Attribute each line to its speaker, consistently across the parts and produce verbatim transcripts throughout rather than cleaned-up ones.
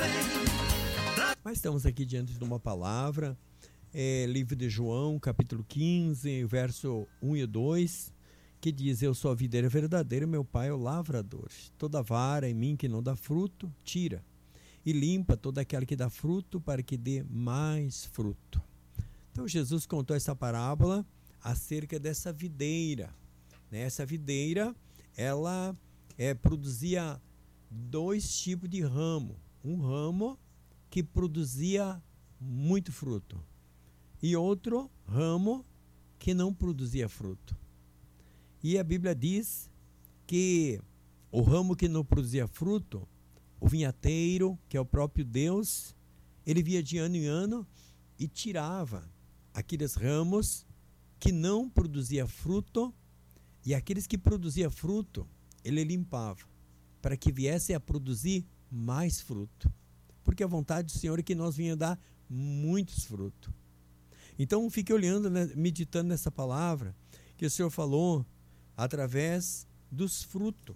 Speaker 1: Mas estamos aqui diante de uma palavra, é, livro de João, capítulo quinze, verso um e dois, que diz: eu sou a videira verdadeira, meu pai é o lavrador. Toda vara em mim que não dá fruto, tira, e limpa toda aquela que dá fruto, para que dê mais fruto. Então Jesus contou essa parábola acerca dessa videira. Essa videira, ela é, produzia dois tipos de ramo. Um ramo que produzia muito fruto e outro ramo que não produzia fruto. E a Bíblia diz que o ramo que não produzia fruto, o vinhateiro, que é o próprio Deus, ele via de ano em ano e tirava aqueles ramos que não produzia fruto, e aqueles que produzia fruto, ele limpava, para que viesse a produzir mais fruto. Porque a vontade do Senhor é que nós venhamos dar muitos frutos. Então fique olhando, né, meditando nessa palavra que o Senhor falou através dos frutos.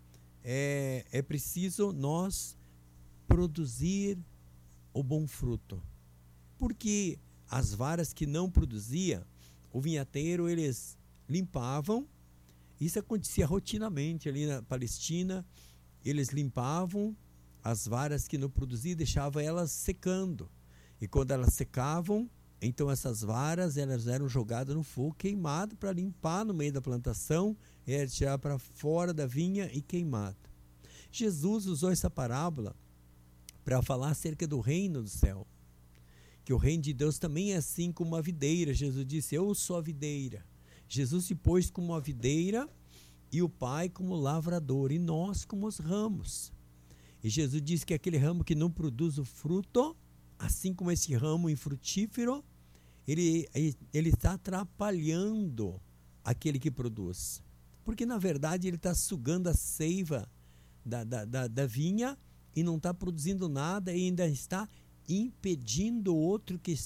Speaker 1: É, é preciso nós produzir o bom fruto. Porque as varas que não produzia, o vinhateiro, eles limpavam. Isso acontecia rotineiramente ali na Palestina. Eles limpavam as varas que não produziam e deixavam elas secando. E quando elas secavam, então essas varas elas eram jogadas no fogo queimado para limpar no meio da plantação, e tirar para fora da vinha e queimado. Jesus usou essa parábola para falar acerca do reino do céu. Que o reino de Deus também é assim como uma videira. Jesus disse: eu sou a videira. Jesus se pôs como a videira e o Pai como lavrador, e nós como os ramos. E Jesus disse que aquele ramo que não produz o fruto, assim como esse ramo infrutífero, ele, ele está atrapalhando aquele que produz. Porque na verdade ele está sugando a seiva da, da, da, da vinha e não está produzindo nada, e ainda está impedindo o outro que